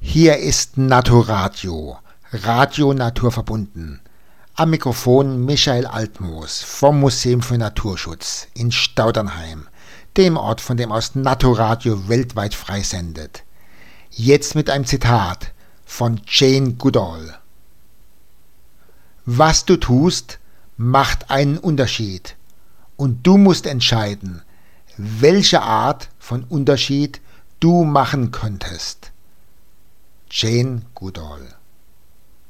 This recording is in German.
Hier ist Naturadio, Radio naturverbunden. Am Mikrofon Michael Altmoos vom Museum für Naturschutz in Staudernheim, dem Ort, von dem aus Naturadio weltweit freisendet. Jetzt mit einem Zitat von Jane Goodall. Was du tust, macht einen Unterschied. Und du musst entscheiden, welche Art von Unterschied du machen könntest. Jane Goodall.